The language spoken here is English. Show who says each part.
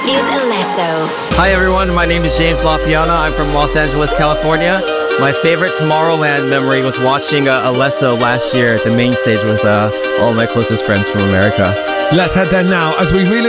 Speaker 1: is Alesso.
Speaker 2: Hi everyone, my name is James LaPiana. I'm from Los Angeles, California. My favorite Tomorrowland memory was watching Alesso last year at the main stage with all my closest friends from America.
Speaker 3: Let's head there now as we relive